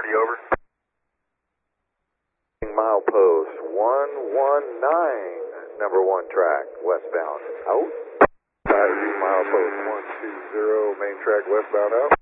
over. Milepost 119, number 1 track, westbound, out. Milepost 120, main track westbound out.